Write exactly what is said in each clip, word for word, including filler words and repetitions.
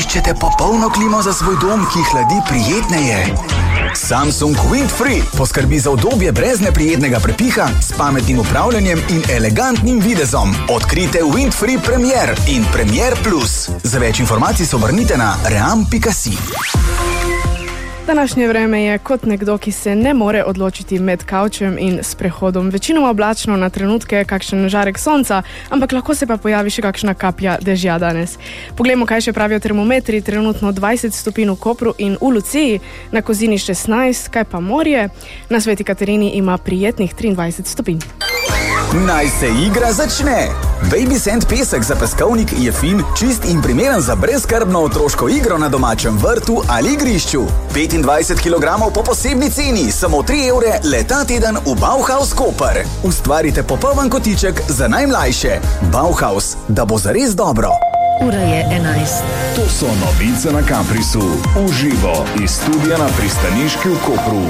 Iščete popolno klimo za svoj dom, ki hladi prijetneje? Samsung Windfree poskrbi za udobje brez neprijetnega prepiha, s pametnim upravljanjem in elegantnim videzom. Odkrite Windfree Premier in Premier Plus. Za več informacij se obrnite na ream pika si. Današnje vreme je kot nekdo, ki se ne more odločiti med kavčem in sprehodom. Večinoma oblačno, na trenutke kakšen žarek sonca, ampak lahko se pa pojavi še kakšna kapja dežja danes. Poglejmo, kaj še pravijo termometri. Trenutno dvajset stopinj v Kopru in v Luciji, na Kozini šestnajst, kaj pa morje. Na Sveti Katerini ima prijetnih triindvajset stopinj. Naj se igra začne! Baby Sand pesek za peskovnik je fin, čist in primeren za brezskrbno otroško igro na domačem vrtu ali igrišču. petindvajset kilogramov po posebni ceni, samo tri evre le ta teden v Bauhaus Koper. Ustvarite popoln kotiček za najmlajše. Bauhaus, da bo zares dobro. Ura je enajst. To so novice na Caprisu. Uživo iz studia na pristaniški v Kopru.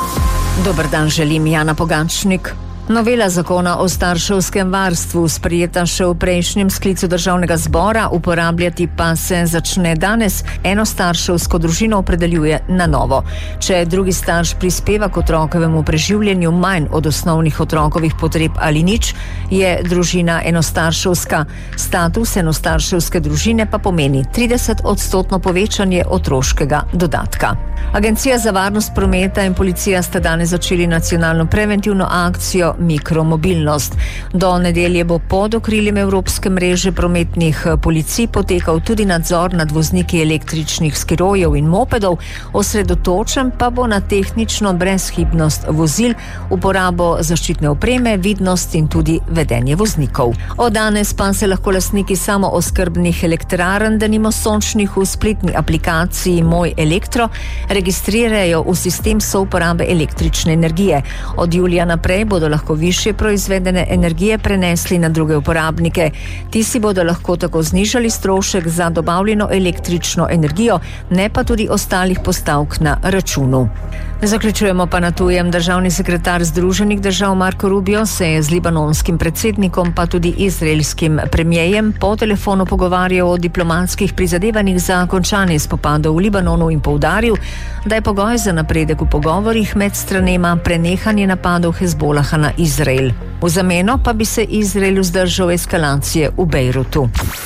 Dober dan želim, Jana Pogančnik. Novela zakona o starševskem varstvu, sprejeta še v prejšnjem sklicu državnega zbora, uporabljati pa se začne danes. Enostarševsko družino opredeljuje na novo. Če drugi starš prispeva k otrokovemu preživljanju manj od osnovnih otrokovih potreb ali nič, je družina enostarševska. Status enostarševske družine pa pomeni trideset odstotno povečanje otroškega dodatka. Agencija za varnost prometa in policija sta danes začeli nacionalno preventivno akcijo Mikromobilnost. Do nedelje bo pod okriljem Evropske mreže prometnih policij potekal tudi nadzor nad vozniki električnih skirojev in mopedov, osredotočen pa bo na tehnično brezhibnost vozil, uporabo zaščitne opreme, vidnost in tudi vedenje voznikov. Od danes pa se lahko lastniki samooskrbnih elektrarn, denimo sončnih, v spletni aplikaciji Moj Elektro registrirajo v sistem souporabe električne energije. Od julija naprej bodo lahko višje proizvedene energije prenesli na druge uporabnike. Ti si bodo lahko tako znižali strošek za dobavljeno električno energijo, ne pa tudi ostalih postavk na računu. Zaključujemo pa na tujem. Državni sekretar Združenih držav Marco Rubio se je z libanonskim predsednikom pa tudi izraelskim premierjem po telefonu pogovarjal o diplomatskih prizadevanjih za končanje spopadov v Libanonu in poudaril, da je pogoj za napredek v pogovorih med stranema prenehanje napadov Hezbolaha na Izrael. V zameno pa bi se Izrael vzdržal eskalacije v Bejrutu.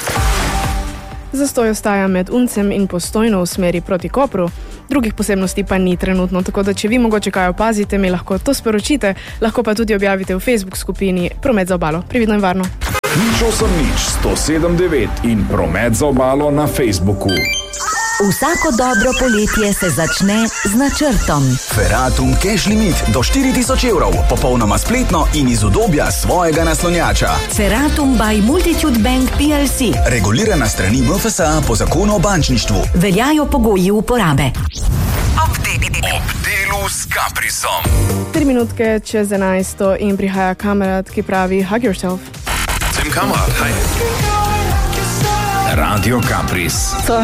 Zastoj ostaja med Uncem in Postojno v smeri proti Kopru. Drugih posebnosti pa ni trenutno, tako da če vi mogoče kaj opazite, mi lahko to sporočite, lahko pa tudi objavite v Facebook skupini Promet za obalo. Prividno in varno. Nič osem nič sto sedem devet in Promet za obalo na Facebooku. Vsako dobro poletje se začne z načrtom. Ferratum Cash Limit do štiri tisoč evrov, popolnoma spletno in iz udobja svojega naslonjača. Ferratum by Multitude Bank P L C. Regulirana strani M F S A po zakonu o bančništvu. Veljajo pogoji uporabe. Ob delu s Caprisom. Tri minutke čez enajsto in prihaja Kamerad, ki pravi Hug Yourself. Tim Kamerad, hi. Radio Capris.